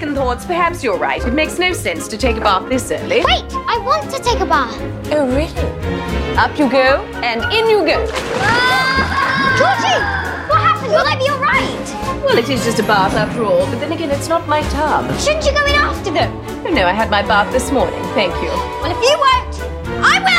second thoughts, perhaps you're right. It makes no sense to take a bath this early. Wait, I want to take a bath. Oh, really? Up you go, and in you go. Georgie, what happened? Will I be all right? Well, it is just a bath after all, but then again, it's not my tub. Shouldn't you go in after them? Oh, no, I had my bath this morning. Thank you. Well, if you won't, I will.